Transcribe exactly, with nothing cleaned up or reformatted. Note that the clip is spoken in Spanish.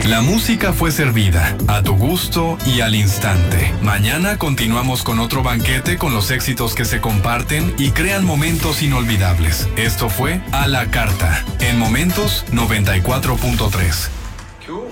La música fue servida, a tu gusto y al instante. Mañana continuamos con otro banquete con los éxitos que se comparten y crean momentos inolvidables. Esto fue A la Carta, en Momentos noventa y cuatro punto tres.